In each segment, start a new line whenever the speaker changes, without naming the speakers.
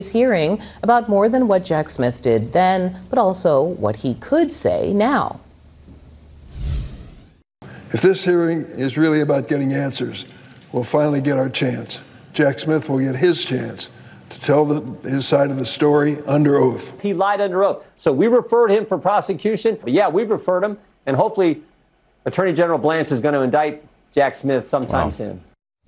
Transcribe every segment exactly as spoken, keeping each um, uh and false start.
hearing about more than what Jack Smith did then, but also what he could say now.
If this hearing is really about getting answers, we'll finally get our chance. Jack Smith will get his chance to tell the, his side of the story under oath.
He lied under oath. So we referred him for prosecution. But yeah, we referred him, and hopefully Attorney General Blanche is going to indict Jack Smith sometime wow. soon.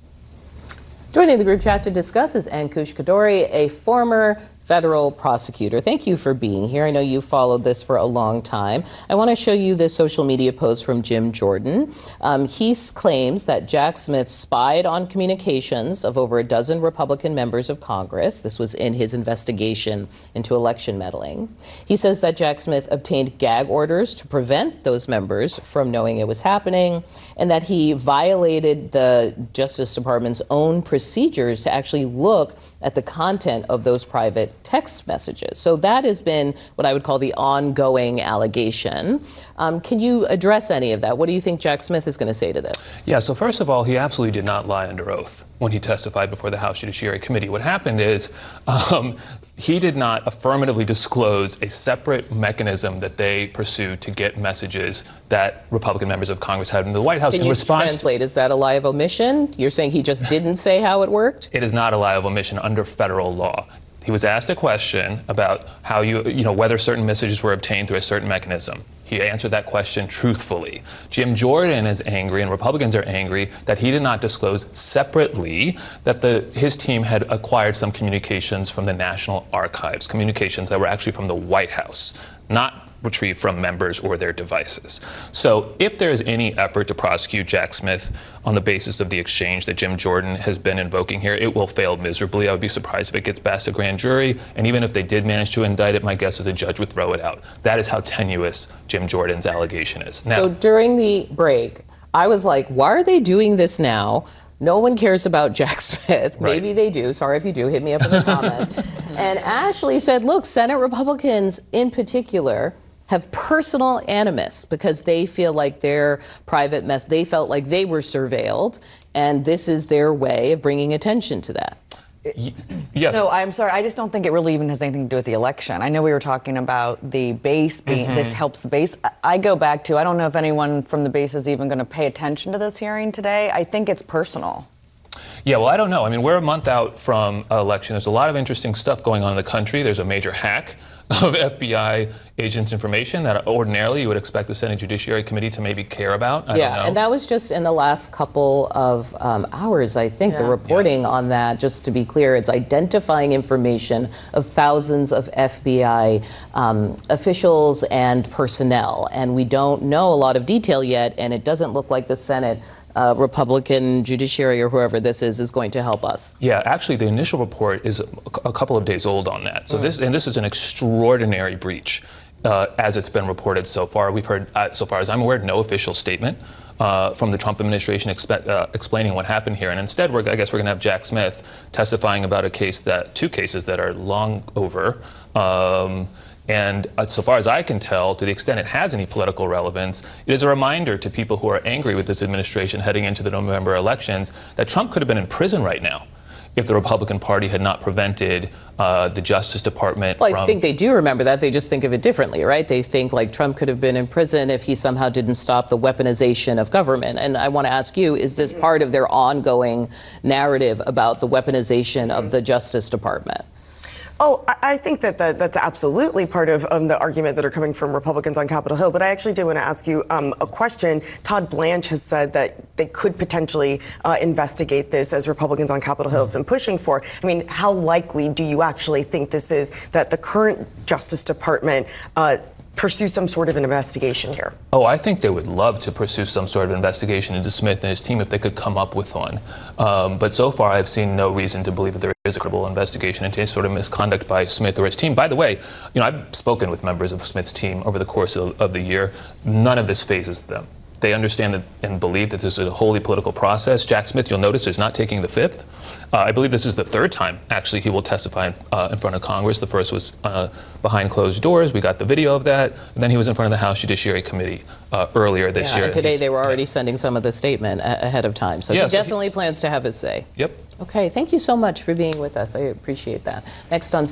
Joining the group chat to discuss is Ankush Khardori, a former federal prosecutor. Thank you for being here. I know you followed this for a long time. I want to show you this social media post from Jim Jordan. Um, he claims that Jack Smith spied on communications of over a dozen Republican members of Congress. This was in his investigation into election meddling. He says that Jack Smith obtained gag orders to prevent those members from knowing it was happening, and that he violated the Justice Department's own procedures to actually look at the content of those private text messages. So that has been what I would call the ongoing allegation. Um, can you address any of that? What do you think Jack Smith is going to say to this?
Yeah, so first of all, he absolutely did not lie under oath when he testified before the House Judiciary Committee. What happened is um, he did not affirmatively disclose a separate mechanism that they pursued to get messages that Republican members of Congress had in the White House.
Can
in
you
response
translate? Is that a lie of omission? You're saying he just didn't say how it worked?
It is not a lie of omission under federal law. He was asked a question about how you, you know, whether certain messages were obtained through a certain mechanism. He answered that question truthfully. Jim Jordan is angry, and Republicans are angry, that he did not disclose separately that the, his team had acquired some communications from the National Archives, communications that were actually from the White House, not retrieved from members or their devices. So if there is any effort to prosecute Jack Smith on the basis of the exchange that Jim Jordan has been invoking here, it will fail miserably. I would be surprised if it gets past a grand jury. And even if they did manage to indict it, my guess is a judge would throw it out. That is how tenuous Jim Jordan's allegation is. Now,
so during the break, I was like, why are they doing this now? No one cares about Jack Smith.
Right.
Maybe they do. Sorry if you do. Hit me up in the comments. And Ashley said, look, Senate Republicans in particular have personal animus because they feel like their private mess, they felt like they were surveilled, and this is their way of bringing attention to that.
Yeah.
No, I'm sorry. I just don't think it really even has anything to do with the election. I know we were talking about the base being, mm-hmm. this helps the base. I go back to, I don't know if anyone from the base is even going to pay attention to this hearing today. I think it's personal.
Yeah, well, I don't know. I mean, we're a month out from an election. There's a lot of interesting stuff going on in the country. There's a major hack of F B I agents' information that ordinarily you would expect the Senate Judiciary Committee to maybe care about. I
yeah,
don't know.
And that was just in the last couple of um, hours, I think, yeah. the reporting yeah. on that. Just to be clear, it's identifying information of thousands of F B I um, officials and personnel. And we don't know a lot of detail yet, and it doesn't look like the Senate Uh, Republican judiciary or whoever this is is going to help us.
Yeah, actually, the initial report is a, a couple of days old on that. So mm. this and this is an extraordinary breach, uh, as it's been reported so far. We've heard, uh, so far as I'm aware, no official statement uh, from the Trump administration expe- uh, explaining what happened here. And instead, we're, I guess we're going to have Jack Smith testifying about a case that two cases that are long over. Um, And uh, so far as I can tell, to the extent it has any political relevance, it is a reminder to people who are angry with this administration heading into the November elections that Trump could have been in prison right now if the Republican Party had not prevented uh, the Justice Department
well,
from...
I think they do remember that. They just think of it differently, right? They think like Trump could have been in prison if he somehow didn't stop the weaponization of government. And I want to ask you, is this part of their ongoing narrative about the weaponization of the Justice Department?
Oh, I think that, that that's absolutely part of um, the argument that are coming from Republicans on Capitol Hill. But I actually do want to ask you um, a question. Todd Blanche has said that they could potentially uh, investigate this, as Republicans on Capitol Hill have been pushing for. I mean, how likely do you actually think this is that the current Justice Department uh, pursue some sort of an investigation here?
Oh, I think they would love to pursue some sort of investigation into Smith and his team if they could come up with one. Um, but so far, I've seen no reason to believe that there is a credible investigation into any sort of misconduct by Smith or his team. By the way, you know, I've spoken with members of Smith's team over the course of, of the year. None of this phases them. They understand that and believe that this is a wholly political process. Jack Smith, you'll notice, is not taking the fifth. Uh, I believe this is the third time, actually, he will testify in, uh, in front of Congress. The first was uh, behind closed doors. We got the video of that. And then he was in front of the House Judiciary Committee uh, earlier this
Yeah,
year.
and today
He's-
they were already
yeah.
sending some of the statement a- ahead of time. So
Yeah,
he
so he-
definitely plans to have his say.
Yep.
Okay, thank you so much for being with us. I appreciate that. Next on